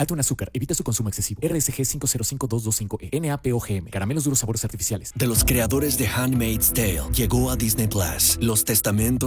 Alto en azúcar. Evita su consumo excesivo. RSG 505225E. NAPOGM. Caramelos duros sabores artificiales. De los creadores de Handmaid's Tale llegó a Disney Plus Los Testamentos